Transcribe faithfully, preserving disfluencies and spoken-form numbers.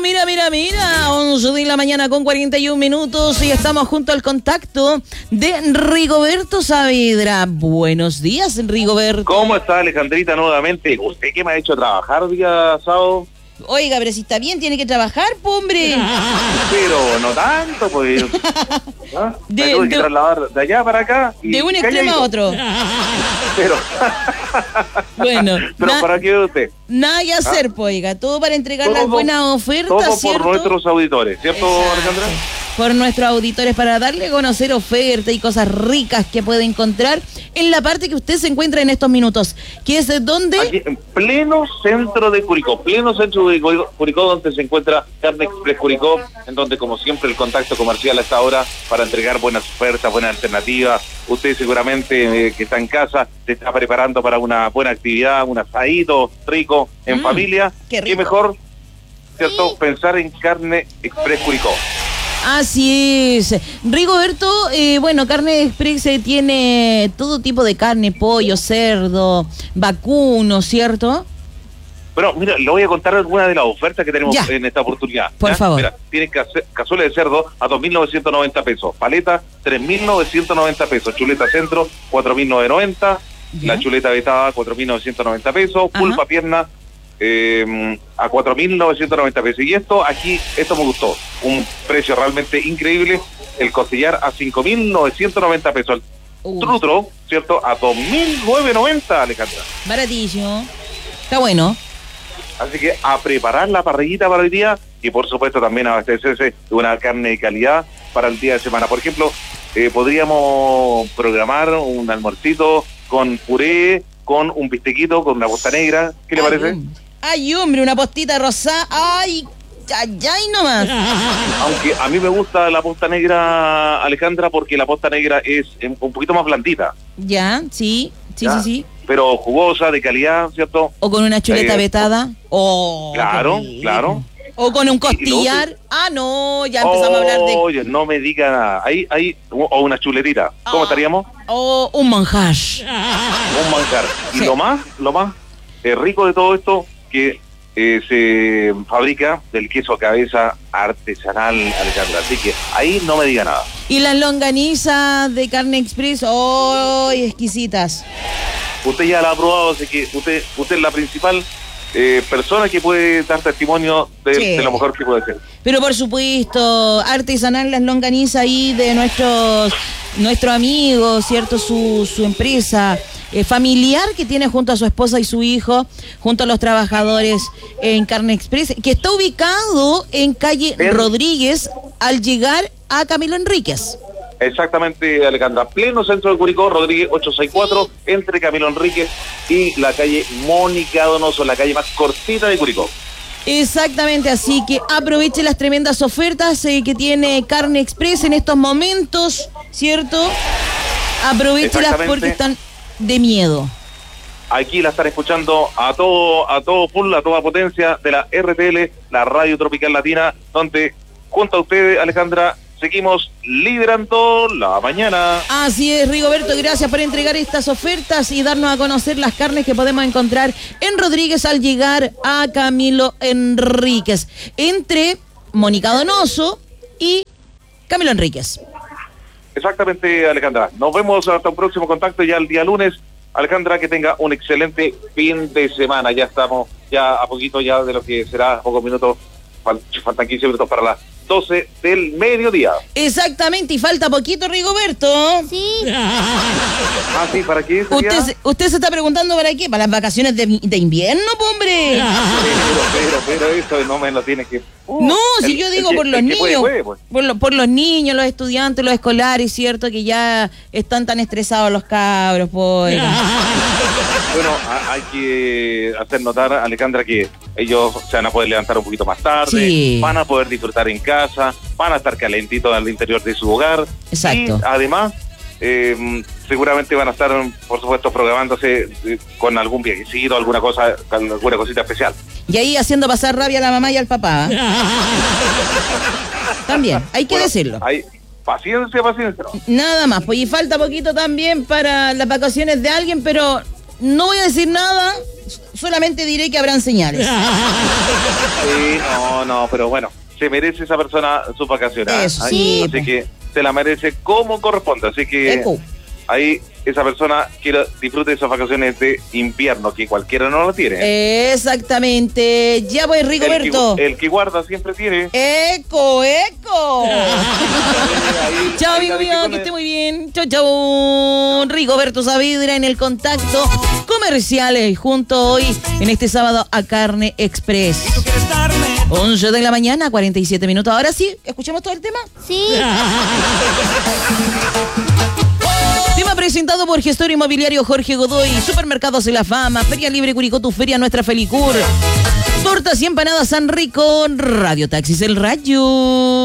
mira, mira, mira. once de la mañana con cuarenta y un minutos y estamos junto al contacto de Rigoberto Saavedra. Buenos días, Rigoberto. ¿Cómo está, Alejandrita, nuevamente? ¿Usted qué me ha hecho trabajar día sábado? Oiga, pero si está bien, tiene que trabajar, po, hombre. Pero no tanto, pues. ¿Ah? De- me tuve que de- trasladar de allá para acá. Y De un extremo a otro. Pero, Bueno, pero na- ¿para qué ve usted? nada que hacer, po, oiga. Todo para entregar las Todo- buenas ofertas, Todo ¿cierto? por nuestros auditores, ¿cierto, Exacto. Alejandra? Por nuestros auditores, para darle a conocer ofertas y cosas ricas que puede encontrar en la parte que usted se encuentra en estos minutos, que es donde... Aquí, en pleno centro de Curicó, pleno centro de Curicó, Curicó, donde se encuentra Carne Express Curicó, en donde, como siempre, el contacto comercial a esta hora para entregar buenas ofertas, buenas alternativas. Usted seguramente, eh, que está en casa, se está preparando para una buena actividad, un asadito rico en Mm, familia. qué rico. Mejor, ¿cierto?, pensar en Carne Express Curicó. Así es. Rigoberto, eh, bueno, Carne Express eh, tiene todo tipo de carne, pollo, cerdo, vacuno, ¿cierto? Bueno, mira, le voy a contar algunas de las ofertas que tenemos Ya. en esta oportunidad. Por ¿ya? favor. Mira, tienen cazu- cazuela de cerdo a dos mil novecientos noventa pesos, paleta tres mil novecientos noventa pesos, chuleta centro cuatro mil novecientos noventa, Ya. la chuleta vetada cuatro mil novecientos noventa pesos, Ajá. pulpa pierna eh, a cuatro mil novecientos noventa pesos. Y esto aquí, esto me gustó, un precio realmente increíble, el costillar a cinco mil novecientos noventa pesos, el Uh, trutro, ¿cierto?, a dos mil novecientos noventa, Alejandra. baratísimo. Está bueno. Así que a preparar la parrillita para el día y por supuesto también abastecerse de una carne de calidad para el día de semana. Por ejemplo, eh, podríamos programar un almuercito con puré, con un bistequito, con una posta negra. ¿Qué le Ay, parece? hombre. Ay, hombre, una postita rosada. Ay, ay, ay, nomás. Aunque a mí me gusta la posta negra, Alejandra, porque la posta negra es eh, un poquito más blandita. Ya, sí, sí, ¿ya? sí, sí. Pero jugosa, de calidad, ¿cierto? O con una chuleta Eh, vetada. Oh, Claro, qué rico. claro. O con un Y- y lo costillar. Ah, no, ya empezamos a hablar de... Oye, no me diga nada. Ahí, ahí, o una chuletita. ¿Cómo Ah. estaríamos? O un manjar. Un manjar. Y Sí. lo más, lo más eh, rico de todo esto, que eh, se fabrica del queso cabeza artesanal, Alejandra. Así que ahí no me diga nada. Y las longanizas de Carne Express, ¡oh, exquisitas! Usted ya la ha probado, así que usted, usted es la principal eh, persona que puede dar testimonio de, Sí. de lo mejor que puede ser. Pero por supuesto, artesanal las longanizas ahí de nuestros nuestro amigo, ¿cierto? Su, su empresa eh, familiar que tiene junto a su esposa y su hijo, junto a los trabajadores en Carne Express, que está ubicado en calle En- Rodríguez al llegar a Camilo Enríquez. Exactamente, Alejandra. Pleno centro de Curicó, Rodríguez ochocientos sesenta y cuatro, entre Camilo Enríquez y la calle Mónica Donoso, la calle más cortita de Curicó. Exactamente, así que aproveche las tremendas ofertas eh, que tiene Carne Express en estos momentos, ¿cierto? Aprovechelas Exactamente. porque están de miedo. Aquí la están escuchando a todo, a todo full, a toda potencia de la R T L, la Radio Tropical Latina, donde junto a ustedes, Alejandra, seguimos liderando la mañana. Así es, Rigoberto, gracias por entregar estas ofertas y darnos a conocer las carnes que podemos encontrar en Rodríguez al llegar a Camilo Enríquez, entre Mónica Donoso y Camilo Enríquez. Exactamente, Alejandra. Nos vemos hasta un próximo contacto ya el día lunes. Alejandra, que tenga un excelente fin de semana. Ya estamos ya a poquito ya de lo que será, pocos minutos, fal- faltan quince minutos para las doce del mediodía. Exactamente, y falta poquito, Rigoberto. Sí, Ah, sí, ¿para qué sería? Usted, se- usted se está preguntando para qué, para las vacaciones de, de invierno, po, hombre. Pero, pero, pero eso no me lo tiene que... Uh, No, si el- yo el digo que- por los el que puede, niños, puede, pues. por, lo- por los niños, los estudiantes, los escolares, ¿cierto? Que ya están tan estresados los cabros, pues. Bueno, a- hay que hacer notar, Alejandra, que ellos se van a poder levantar un poquito más tarde, Sí. van a poder disfrutar en casa, van a estar calentitos al interior de su hogar. Exacto. Y además, eh, seguramente van a estar, por supuesto, programándose eh, con algún viajecito, alguna cosa, con alguna cosita especial. Y ahí haciendo pasar rabia a la mamá y al papá. También, hay que Bueno, decirlo. hay paciencia, paciencia. ¿no? Nada más, pues y falta poquito también para las vacaciones de alguien, pero no voy a decir nada Solamente diré que habrán señales. Sí, no, no, pero bueno, se merece esa persona sus vacaciones. Eso, ahí, sí, así po. que se la merece como corresponde. Así que Eco. ahí esa persona quiere disfrute de esas vacaciones de invierno, que cualquiera no lo tiene. Exactamente. Ya voy, Rigoberto. El que, el que guarda siempre tiene. Eco, eco. Ahí- Chao, ahí amigo la dejé mío, con que el- esté muy bien. Chao, chao. Rigoberto Saavedra en el contacto comerciales junto hoy en este sábado a Carne Express. once de la mañana, cuarenta y siete minutos. Ahora sí, ¿escuchamos todo el tema? Sí. Tema presentado por Gestor Inmobiliario Jorge Godoy, Supermercados de la Fama, Feria Libre Curicó, tu feria, nuestra Felicur, Tortas y Empanadas San Rico, Radio Taxis El Rayo.